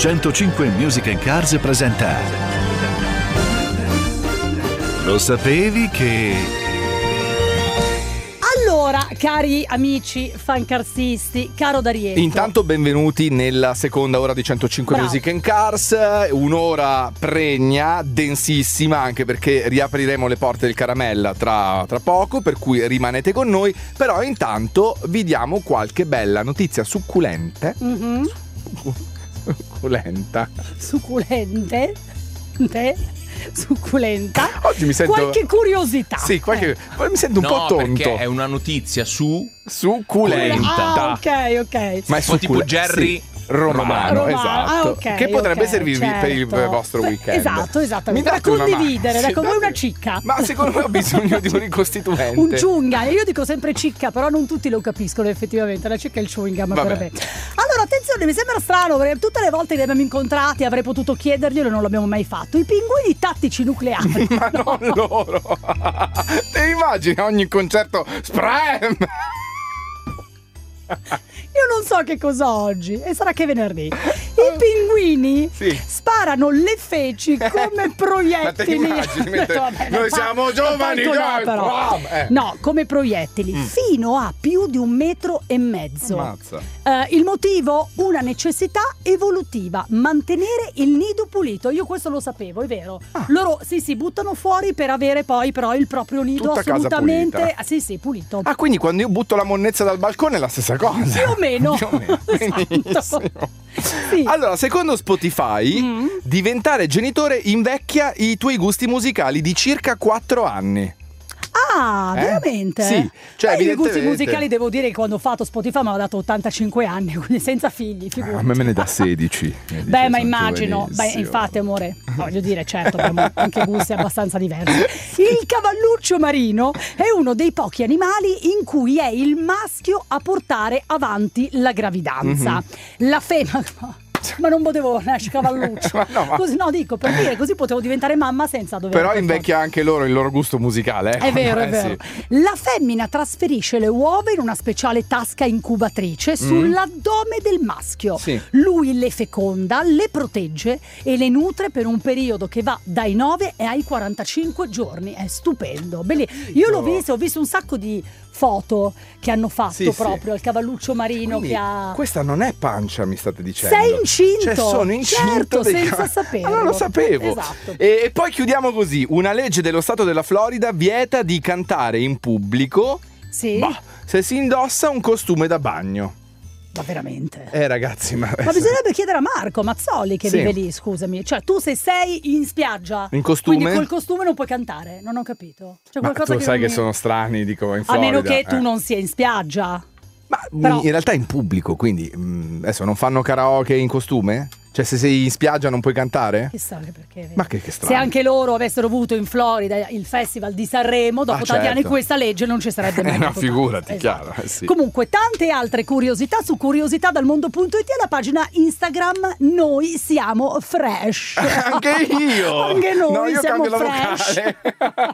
105 Music & Cars presenta Lo sapevi che... Allora, cari amici fancarsisti, caro D'Arietto, intanto benvenuti nella seconda ora di 105 Bravo. Music & Cars, un'ora pregna, densissima, anche perché riapriremo le porte del Caramella tra poco, per cui rimanete con noi. Però intanto vi diamo qualche bella notizia succulente. Succulenta. Oggi mi sento... qualche curiosità. Sì, mi sento un po' tonto. Perché è una notizia succulenta. Ok. Ma è tipo Jerry... Sì. Romano, esatto. Okay, che potrebbe servirvi certo. per il vostro weekend. Esattamente. Mi Da date una condividere, mano? da come Sì, una cicca. Ma secondo me ho bisogno di un ricostituente. Un chewing gum. Io dico sempre cicca, però non tutti lo capiscono effettivamente. La cicca è il chewing gum per me. Allora, attenzione, mi sembra strano, perché tutte le volte che li abbiamo incontrati avrei potuto chiederglielo e non l'abbiamo mai fatto. I pinguini tattici nucleari. Ma non loro. Te immagini a ogni concerto Sprem? Io non so che cosa oggi, e sarà che venerdì. I pinguini sparano le feci come proiettili. Ma te immagini, noi siamo giovani, no, come proiettili fino a più di 1,5 metri. Ammazza. Il motivo? Una necessità evolutiva: mantenere il nido pulito. Io questo lo sapevo, è vero. Loro si buttano fuori per avere poi però il proprio nido tutta assolutamente casa pulita. Pulito. Quindi quando io butto la monnezza dal balcone è la stessa cosa. Più o meno. Benissimo. Sì. Allora, secondo Spotify, diventare genitore invecchia i tuoi gusti musicali di circa 4 anni. Veramente? Sì, cioè I gusti musicali, devo dire che quando ho fatto Spotify mi ha dato 85 anni, quindi senza figli, a me ne dà 16. Beh, ma immagino. Beh, infatti, amore, voglio dire, certo, abbiamo anche gusti abbastanza diversi. Il cavalluccio marino è uno dei pochi animali in cui è il maschio a portare avanti la gravidanza. La femmina... Ma non potevo nascere cavalluccio. Così, dico, per dire, così potevo diventare mamma senza dover. Però invecchia anche loro il loro gusto musicale. È vero, è vero. Sì. La femmina trasferisce le uova in una speciale tasca incubatrice sull'addome del maschio. Sì. Lui le feconda, le protegge e le nutre per un periodo che va dai 9 ai 45 giorni. È stupendo. Io l'ho visto, ho visto un sacco di foto che hanno fatto proprio al cavalluccio marino. Quindi, che ha... Questa non è pancia, mi state dicendo. Sei incinto. Cioè sono incinto, senza saperlo. Non lo sapevo. Esatto. E poi chiudiamo così. Una legge dello stato della Florida vieta di cantare in pubblico se si indossa un costume da bagno. Ma veramente? Ragazzi, ma bisognerebbe chiedere a Marco Mazzoli che vive lì, scusami. Cioè, tu se sei in spiaggia, in costume, quindi col costume non puoi cantare. Non ho capito. Cioè, ma qualcosa tu sai che sono strani, dico, in Florida. A meno che tu non sia in spiaggia. Ma però... in realtà è in pubblico, quindi adesso non fanno karaoke in costume? Cioè, se sei in spiaggia non puoi cantare? Chissà perché. Ma che strano. Se anche loro avessero avuto in Florida il Festival di Sanremo, dopo tanti anni questa legge non ci sarebbe mai. No, figurati, esatto. Chiaro. Sì. Comunque, tante altre curiosità su curiositadalmondo.it e la pagina Instagram Noi Siamo Fresh. Anche io! Anche noi io siamo cambio fresh. La vocale.